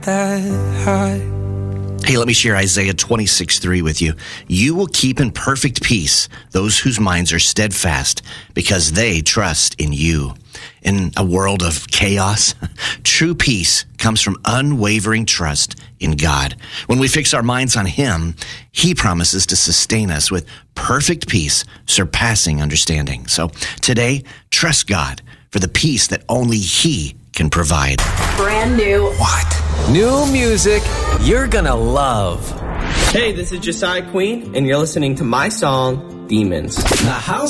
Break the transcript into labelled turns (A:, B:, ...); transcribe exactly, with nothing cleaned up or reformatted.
A: that high.
B: Hey, let me share Isaiah twenty-six three with you. You will keep in perfect peace those whose minds are steadfast because they trust in you. In a world of chaos, true peace comes from unwavering trust in God. When we fix our minds on Him, He promises to sustain us with perfect peace, surpassing understanding. So today, trust God for the peace that only He can provide.
C: Brand new.
D: What? New music you're gonna love.
E: Hey, this is Josiah Queen, and you're listening to my song, Demons.
D: The house